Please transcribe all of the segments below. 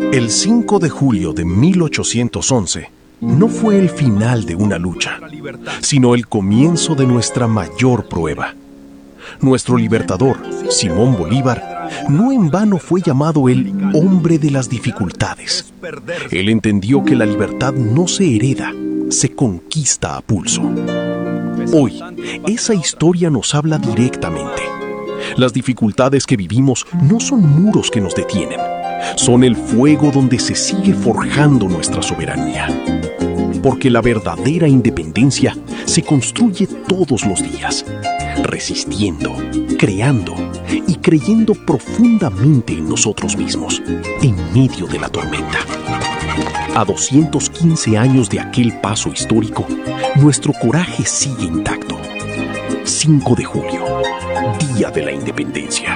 El 5 de julio de 1811 no fue el final de una lucha, sino el comienzo de nuestra mayor prueba. Nuestro libertador, Simón Bolívar, no en vano fue llamado el hombre de las dificultades. Él entendió que la libertad no se hereda, se conquista a pulso. Hoy, esa historia nos habla directamente. Las dificultades que vivimos no son muros que nos detienen, son el fuego donde se sigue forjando nuestra soberanía. Porque la verdadera independencia se construye todos los días, resistiendo, creando y creyendo profundamente en nosotros mismos, en medio de la tormenta. A 215 años de aquel paso histórico, nuestro coraje sigue intacto. 5 de julio, Día de la Independencia.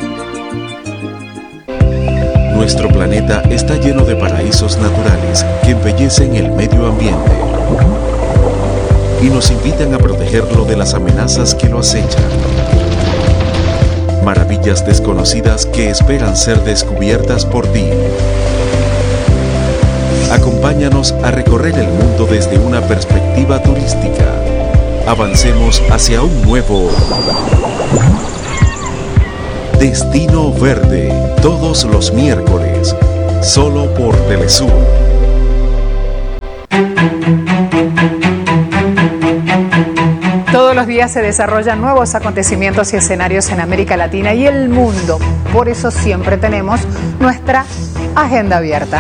Nuestro planeta está lleno de paraísos naturales que embellecen el medio ambiente y nos invitan a protegerlo de las amenazas que lo acechan. Maravillas desconocidas que esperan ser descubiertas por ti. Acompáñanos a recorrer el mundo desde una perspectiva turística. Avancemos hacia un nuevo Destino Verde, todos los miércoles, solo por Telesur. Todos los días se desarrollan nuevos acontecimientos y escenarios en América Latina y el mundo. Por eso siempre tenemos nuestra agenda abierta.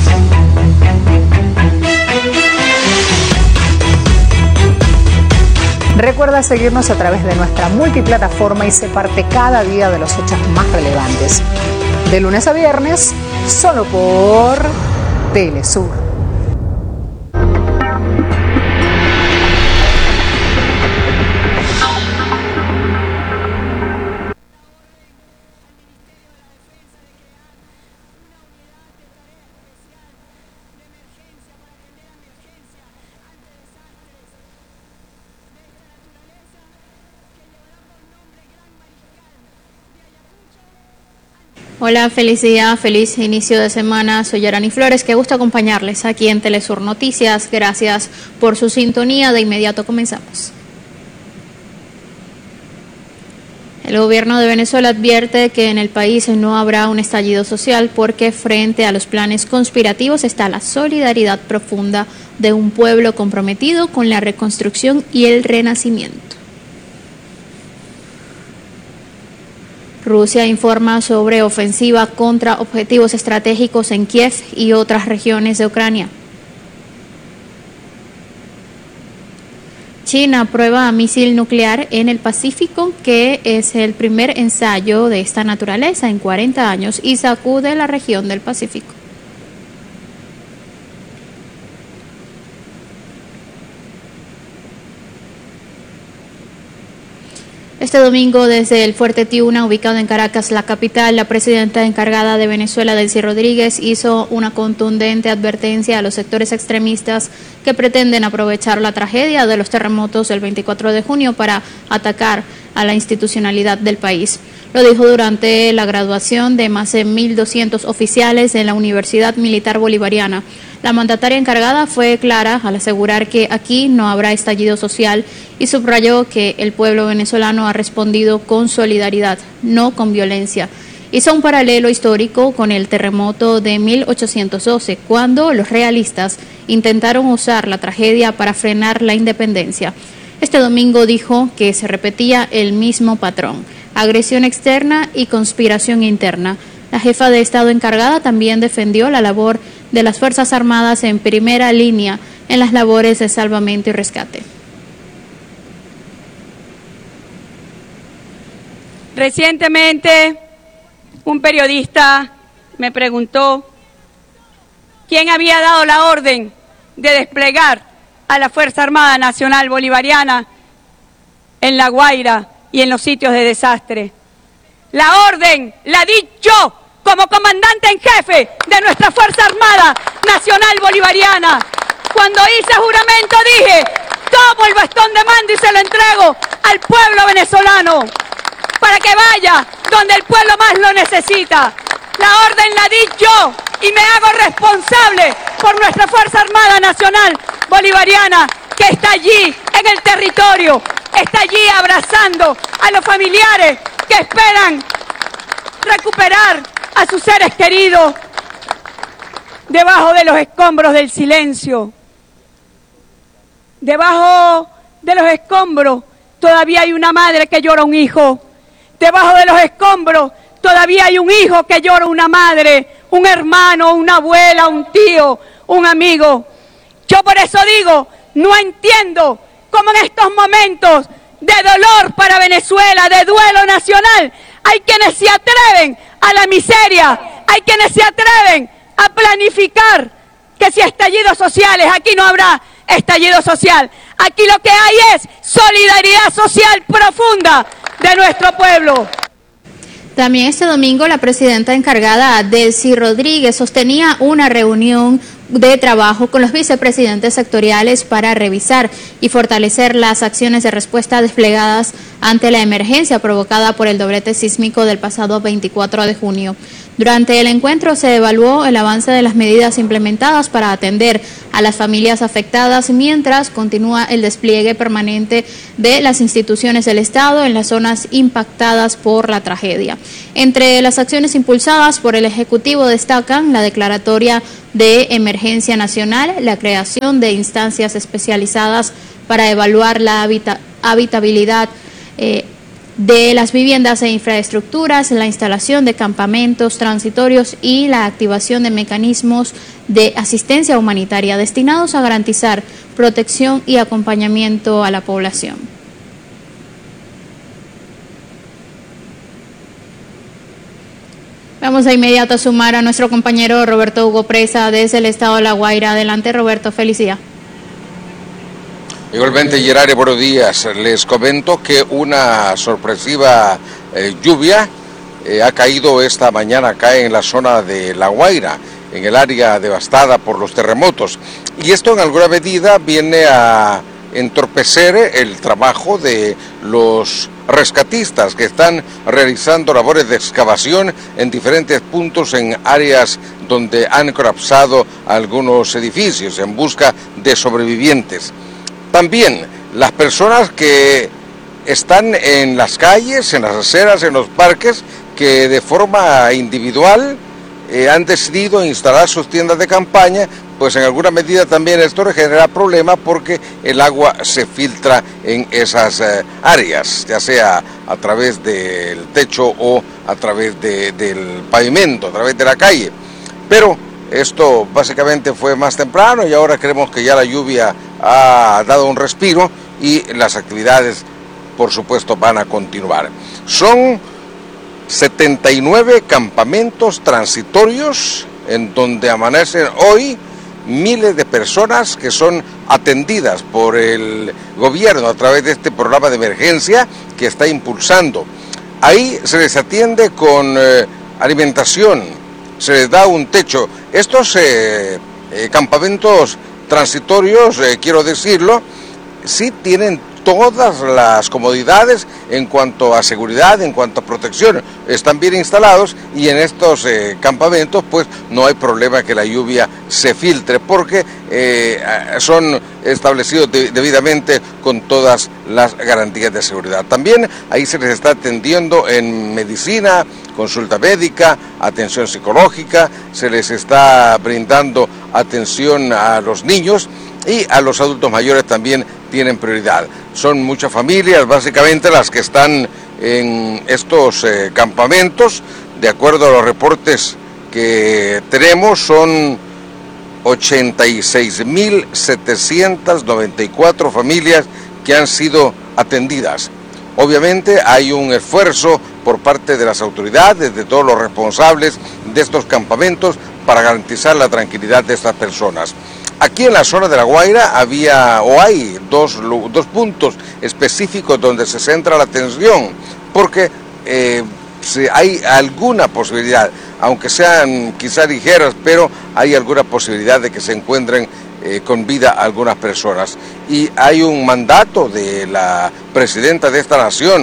Recuerda seguirnos a través de nuestra multiplataforma y sé parte cada día de los hechos más relevantes. De lunes a viernes, solo por Telesur. Hola, feliz día, feliz inicio de semana. Soy Yarani Flores, qué gusto acompañarles aquí en Telesur Noticias. Gracias por su sintonía. De inmediato comenzamos. El gobierno de Venezuela advierte que en el país no habrá un estallido social porque frente a los planes conspirativos está la solidaridad profunda de un pueblo comprometido con la reconstrucción y el renacimiento. Rusia informa sobre ofensiva contra objetivos estratégicos en Kiev y otras regiones de Ucrania. China prueba misil nuclear en el Pacífico, que es el primer ensayo de esta naturaleza en 40 años y sacude la región del Pacífico. Este domingo, desde el Fuerte Tiuna, ubicado en Caracas, la capital, la presidenta encargada de Venezuela, Delcy Rodríguez, hizo una contundente advertencia a los sectores extremistas que pretenden aprovechar la tragedia de los terremotos del 24 de junio para atacar a la institucionalidad del país. Lo dijo durante la graduación de más de 1.200 oficiales en la Universidad Militar Bolivariana. La mandataria encargada fue clara al asegurar que aquí no habrá estallido social y subrayó que el pueblo venezolano ha respondido con solidaridad, no con violencia. Hizo un paralelo histórico con el terremoto de 1812, cuando los realistas intentaron usar la tragedia para frenar la independencia. Este domingo dijo que se repetía el mismo patrón: agresión externa y conspiración interna. La jefa de Estado encargada también defendió la labor de las Fuerzas Armadas en primera línea en las labores de salvamento y rescate. Recientemente, un periodista me preguntó quién había dado la orden de desplegar a la Fuerza Armada Nacional Bolivariana en La Guaira y en los sitios de desastre. La orden la di yo como comandante en jefe de nuestra Fuerza Armada Nacional Bolivariana. Cuando hice juramento dije: tomo el bastón de mando y se lo entrego al pueblo venezolano para que vaya donde el pueblo más lo necesita. La orden la di yo y me hago responsable por nuestra Fuerza Armada Nacional Bolivariana, que está allí en el territorio, está allí abrazando a los familiares que esperan recuperar a sus seres queridos debajo de los escombros del silencio. Debajo de los escombros todavía hay una madre que llora a un hijo. Debajo de los escombros todavía hay un hijo que llora a una madre, un hermano, una abuela, un tío, un amigo. Yo por eso digo, no entiendo cómo en estos momentos de dolor para Venezuela, de duelo nacional, hay quienes se atreven a la miseria, hay quienes se atreven a planificar que si estallidos sociales, aquí no habrá estallido social. Aquí lo que hay es solidaridad social profunda de nuestro pueblo. También este domingo la presidenta encargada, Delcy Rodríguez, sostenía una reunión de trabajo con los vicepresidentes sectoriales para revisar y fortalecer las acciones de respuesta desplegadas ante la emergencia provocada por el doblete sísmico del pasado 24 de junio. Durante el encuentro se evaluó el avance de las medidas implementadas para atender a las familias afectadas, mientras continúa el despliegue permanente de las instituciones del Estado en las zonas impactadas por la tragedia. Entre las acciones impulsadas por el Ejecutivo destacan la declaratoria de emergencia nacional, la creación de instancias especializadas para evaluar la habitabilidad de las viviendas e infraestructuras, la instalación de campamentos transitorios y la activación de mecanismos de asistencia humanitaria destinados a garantizar protección y acompañamiento a la población. Vamos de inmediato a sumar a nuestro compañero Roberto Hugo Presa desde el estado de La Guaira. Adelante, Roberto, feliz día. Igualmente, Gerardo, buenos días. Les comento que una sorpresiva lluvia ha caído esta mañana acá en la zona de La Guaira, en el área devastada por los terremotos. Y esto en alguna medida viene a entorpecer el trabajo de los rescatistas que están realizando labores de excavación en diferentes puntos en áreas donde han colapsado algunos edificios en busca de sobrevivientes. También las personas que están en las calles, en las aceras, en los parques, que de forma individual han decidido instalar sus tiendas de campaña, pues en alguna medida también esto le genera problemas porque el agua se filtra en esas áreas, ya sea a través del techo o a través del pavimento, a través de la calle. Pero esto básicamente fue más temprano y ahora creemos que ya la lluvia ha dado un respiro y las actividades, por supuesto, van a continuar. Son 79 campamentos transitorios en donde amanecen hoy miles de personas que son atendidas por el gobierno a través de este programa de emergencia que está impulsando. Ahí se les atiende con alimentación, se les da un techo. Estos campamentos transitorios, quiero decirlo, sí tienen todas las comodidades en cuanto a seguridad, en cuanto a protección, están bien instalados y en estos campamentos pues no hay problema que la lluvia se filtre porque son establecidos debidamente con todas las garantías de seguridad. También ahí se les está atendiendo en medicina, consulta médica, atención psicológica, se les está brindando atención a los niños y a los adultos mayores también tienen prioridad. Son muchas familias, básicamente las que están en estos campamentos. De acuerdo a los reportes que tenemos, son 86.794 familias que han sido atendidas. Obviamente hay un esfuerzo por parte de las autoridades, de todos los responsables de estos campamentos para garantizar la tranquilidad de estas personas. Aquí en la zona de La Guaira hay dos puntos específicos donde se centra la atención, porque si hay alguna posibilidad, aunque sean quizá ligeras, pero hay alguna posibilidad de que se encuentren con vida algunas personas. Y hay un mandato de la presidenta de esta nación,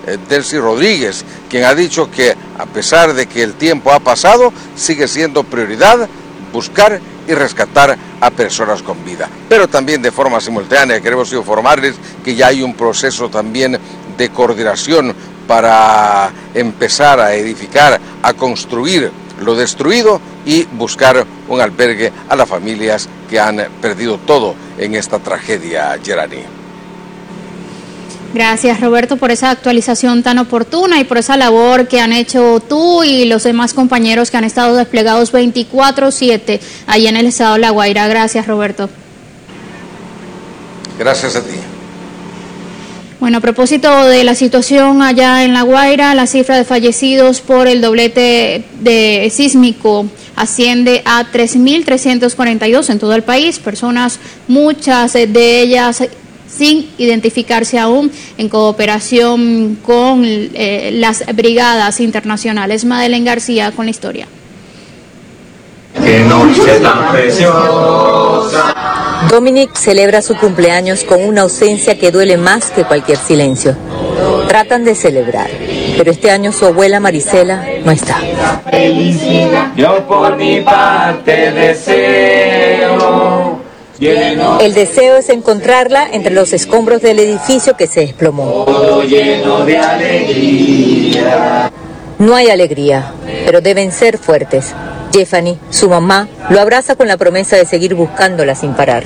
Delcy Rodríguez, quien ha dicho que a pesar de que el tiempo ha pasado, sigue siendo prioridad buscar y rescatar a personas con vida. Pero también de forma simultánea queremos informarles que ya hay un proceso también de coordinación para empezar a edificar, a construir lo destruido y buscar un albergue a las familias que han perdido todo en esta tragedia, Gerani. Gracias, Roberto, por esa actualización tan oportuna y por esa labor que han hecho tú y los demás compañeros que han estado desplegados 24/7 allí en el estado de La Guaira. Gracias, Roberto. Gracias a ti. Bueno, a propósito de la situación allá en La Guaira, la cifra de fallecidos por el doblete de sísmico asciende a 3.342 en todo el país, personas, muchas de ellas sin identificarse aún, en cooperación con las brigadas internacionales. Madeleine García con la historia. ¡Qué noche tan preciosa! Dominic celebra su cumpleaños con una ausencia que duele más que cualquier silencio. Tratan de celebrar, pero este año su abuela Marisela no está. Yo por mi parte deseo. El deseo es encontrarla entre los escombros del edificio que se desplomó. Todo lleno de alegría. No hay alegría, pero deben ser fuertes. Jeffany, su mamá, lo abraza con la promesa de seguir buscándola sin parar.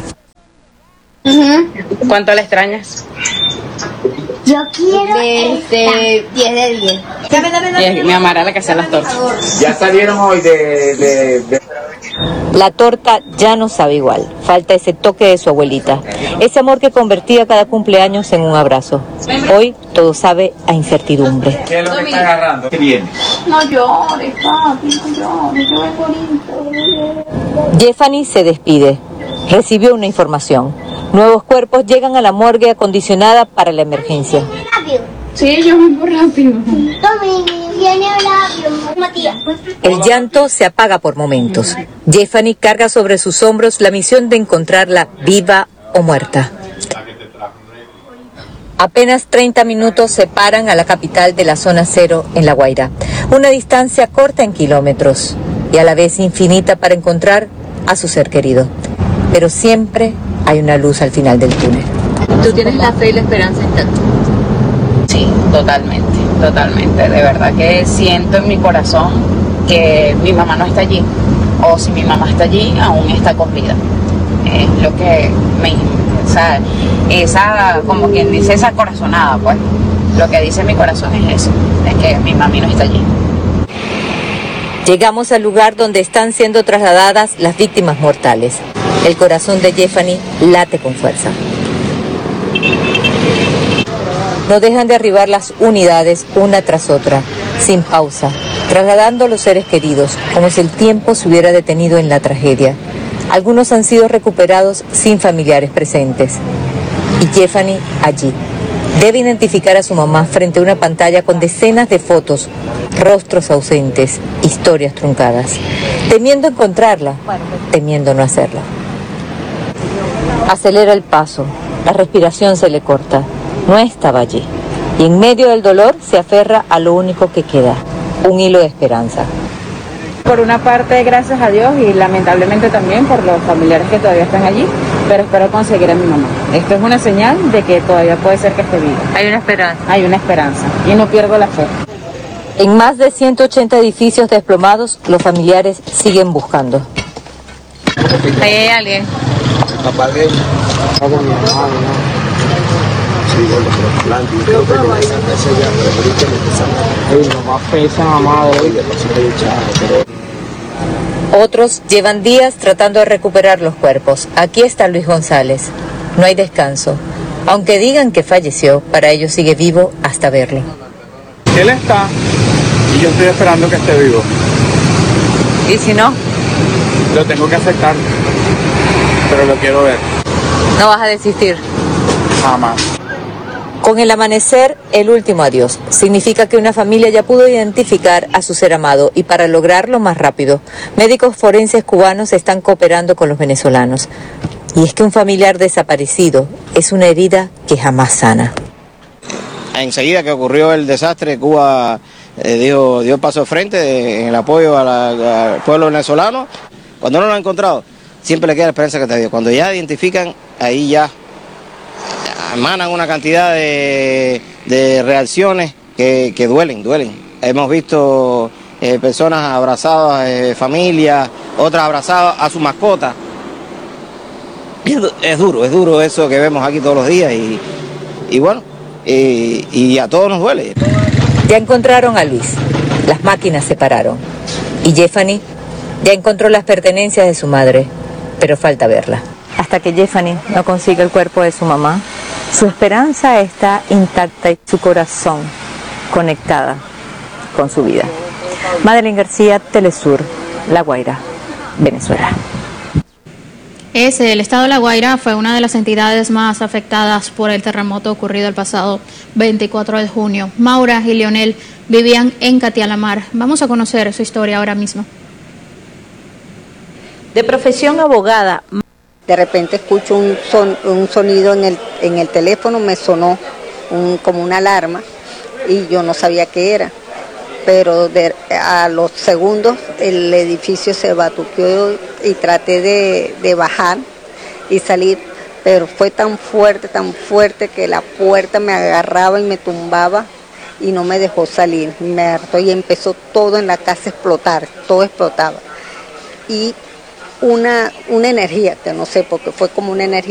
¿Cuánto la extrañas? Yo quiero 10 de 10. Y mi mamá era la que hacía las tortas. Ya salieron hoy de... La torta ya no sabe igual. Falta ese toque de su abuelita. Ese amor que convertía cada cumpleaños en un abrazo. Hoy todo sabe a incertidumbre. ¿Qué es lo que está agarrando? ¿Qué viene? No llores, papi, no llores, yo voy bonito. Jeffany se despide. Recibió una información. Nuevos cuerpos llegan a la morgue acondicionada para la emergencia. Rápido. Sí, yo voy muy rápido. Tommy, viene rápido, Matías. El llanto se apaga por momentos. Jeffany carga sobre sus hombros la misión de encontrarla viva o muerta. Apenas 30 minutos separan a la capital de la zona cero en La Guaira. Una distancia corta en kilómetros y a la vez infinita para encontrar a su ser querido. Pero siempre hay una luz al final del túnel. ¿Tú tienes la fe y la esperanza intacta? Sí, totalmente. De verdad que siento en mi corazón que mi mamá no está allí. O si mi mamá está allí, aún está con vida. Es lo que esa, como quien dice, esa corazonada, pues. Lo que dice mi corazón es eso, es que mi mami no está allí. Llegamos al lugar donde están siendo trasladadas las víctimas mortales. El corazón de Jeffany late con fuerza. No dejan de arribar las unidades una tras otra, sin pausa, trasladando a los seres queridos, como si el tiempo se hubiera detenido en la tragedia. Algunos han sido recuperados sin familiares presentes. Y Jeffany allí. Debe identificar a su mamá frente a una pantalla con decenas de fotos, rostros ausentes, historias truncadas. Temiendo encontrarla, temiendo no hacerla. Acelera el paso, la respiración se le corta. No estaba allí. Y en medio del dolor se aferra a lo único que queda, un hilo de esperanza. Por una parte, gracias a Dios y lamentablemente también por los familiares que todavía están allí, pero espero conseguir a mi mamá. Esto es una señal de que todavía puede ser que esté viva. Hay una esperanza. Hay una esperanza y no pierdo la fe. En más de 180 edificios desplomados, los familiares siguen buscando. Ahí hay alguien. Otros llevan días tratando de recuperar los cuerpos. Aquí está Luis González. No hay descanso. Aunque digan que falleció, para ellos sigue vivo hasta verlo. Él está y yo estoy esperando que esté vivo. ¿Y si no? Lo tengo que aceptar, pero lo quiero ver. ¿No vas a desistir? Jamás. Con el amanecer, el último adiós. Significa que una familia ya pudo identificar a su ser amado y para lograrlo más rápido, médicos forenses cubanos están cooperando con los venezolanos. Y es que un familiar desaparecido es una herida que jamás sana. Enseguida que ocurrió el desastre, Cuba dio el paso de frente en el apoyo al pueblo venezolano. Cuando no lo han encontrado, siempre le queda la esperanza que te dio. Cuando ya identifican, ahí ya emanan una cantidad de reacciones que duelen. Hemos visto personas abrazadas, familias, otras abrazadas a su mascota. Es duro eso que vemos aquí todos los días y bueno, y a todos nos duele. Ya encontraron a Luis, las máquinas se pararon y Jeffany ya encontró las pertenencias de su madre, pero falta verla. Hasta que Jeffany no consiga el cuerpo de su mamá, su esperanza está intacta y su corazón conectada con su vida. Madeline García, Telesur, La Guaira, Venezuela. El estado de La Guaira fue una de las entidades más afectadas por el terremoto ocurrido el pasado 24 de junio. Maura y Leonel vivían en Catialamar. Vamos a conocer su historia ahora mismo. De profesión abogada. De repente escucho un sonido en el teléfono, me sonó como una alarma y yo no sabía qué era. Pero a los segundos el edificio se batuqueó y traté de bajar y salir, pero fue tan fuerte que la puerta me agarraba y me tumbaba y no me dejó salir. Me hartó y empezó todo en la casa a explotar, todo explotaba. Y una energía, que no sé, porque fue como una energía